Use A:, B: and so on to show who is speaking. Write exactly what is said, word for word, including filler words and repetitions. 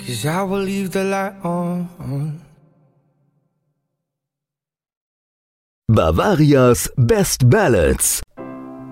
A: 'cause I will leave the light on.
B: Bavaria's Best Ballads.